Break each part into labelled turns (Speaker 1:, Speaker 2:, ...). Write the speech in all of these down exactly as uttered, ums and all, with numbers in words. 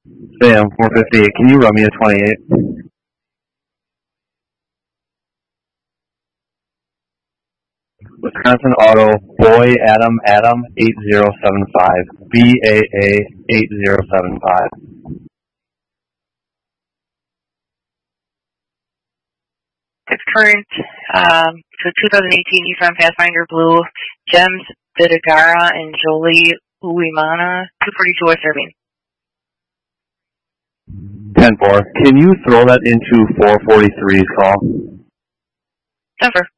Speaker 1: Sam, four fifty-eight. Can you run me a twenty-eight? Wisconsin Auto, Boy Adam Adam eight zero seven five. B A A eight zero seven five.
Speaker 2: It's current. Um, so twenty eighteen Nissan Pathfinder Blue, Gems Vidagara and Jolie Uimana, two forty-two West Irving.
Speaker 1: ten four. Can you throw that into four forty-three's call?
Speaker 2: ten four.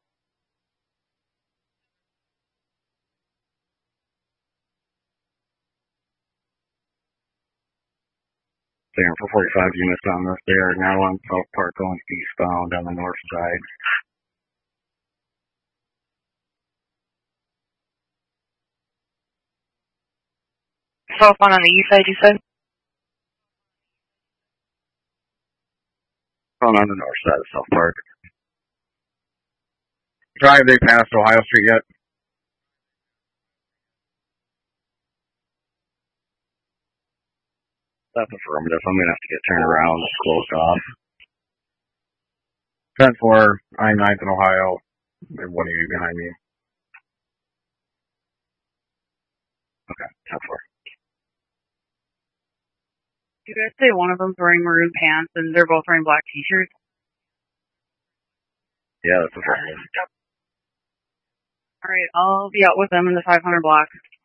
Speaker 3: Sam, four forty-five units on this. They are now on South Park going eastbound on the north side.
Speaker 2: South one on the east side, you said?
Speaker 3: On on the north side of South Park. Drive they passed Ohio Street yet? That's affirmative. I'm gonna have to get turned around. It's closed off. ten four, I ninth in Ohio. What are you behind me? Okay, ten four.
Speaker 4: You guys say one of them's wearing maroon pants and they're both wearing black t-shirts?
Speaker 3: Yeah, that's affirmative.
Speaker 4: Alright, I'll be out with them in the five hundred block.